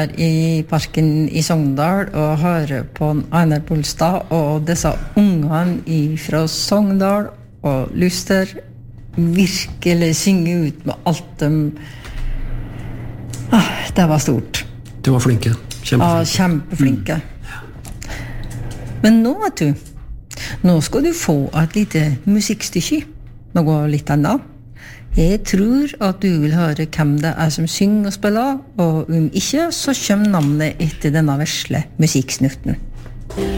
der I parken I Sogndal og hører på Einar Bolstad og disse ungene fra Sogndal og Luster virkelig synge ut med alt de det var stort. De var flinke, kjempeflinke. Ja, kjempeflinke. Men nå vet du, nå skal du få et lite musikkstykke, noe litt annet. Jeg tror at du vil høre hvem det som synger og spiller, og om ikke, så kommer navnet etter denne vesle musikksnutten.